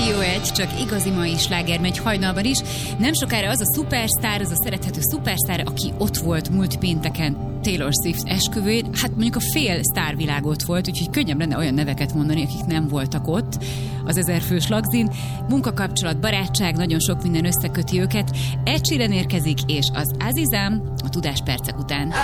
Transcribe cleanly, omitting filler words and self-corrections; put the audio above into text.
Rádió 1, csak igazi mai sláger megy hajnalban is. Nem sokára az a szupersztár, az a szerethető szupersztár, aki ott volt múlt pénteken Taylor Swift esküvőjén, hát mondjuk a fél sztárvilág ott volt, úgyhogy könnyebb lenne olyan neveket mondani, akik nem voltak ott az 1000 fős lagzin. Munkakapcsolat, barátság, nagyon sok minden összeköti őket. Ed Sheeran érkezik, és az Azizám a tudáspercek után.